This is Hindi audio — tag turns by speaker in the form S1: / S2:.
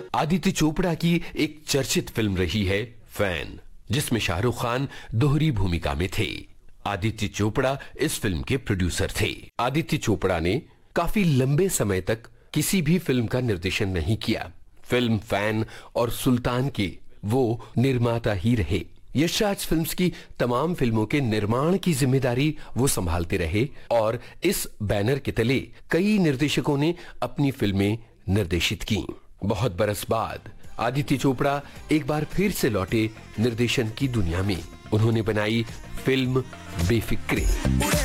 S1: आदित्य चोपड़ा की एक चर्चित फिल्म रही है फैन, जिसमें शाहरुख खान दोहरी भूमिका में थे। आदित्य चोपड़ा इस फिल्म के प्रोड्यूसर थे। आदित्य चोपड़ा ने काफी लंबे समय तक किसी भी फिल्म का निर्देशन नहीं किया। फिल्म फैन और सुल्तान के वो निर्माता ही रहे। यशराज फिल्म्स की तमाम फिल्मों के निर्माण की जिम्मेदारी वो संभालते रहे और इस बैनर के तले कई निर्देशकों ने अपनी फिल्में निर्देशित की। बहुत बरस बाद आदित्य चोपड़ा एक बार फिर से लौटे निर्देशन की दुनिया में। उन्होंने बनाई फिल्म बेफिक्रे।